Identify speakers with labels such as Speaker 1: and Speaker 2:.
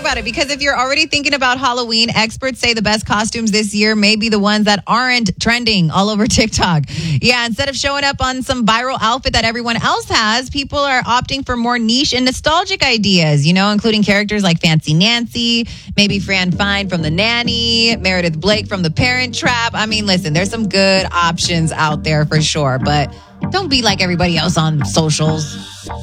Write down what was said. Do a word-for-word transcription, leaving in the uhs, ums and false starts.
Speaker 1: about it, because if you're already thinking about Halloween, experts say the best costumes this year may be the ones that aren't trending all over TikTok. Yeah, instead of showing up on some viral outfit that everyone else has, people are opting for more niche and nostalgic ideas, you know, including characters like Fancy Nancy, maybe Fran Fine from The Nanny, Meredith Blake from The Parent Trap. I mean, listen, there's some good options out there for sure, but don't be like everybody else on socials.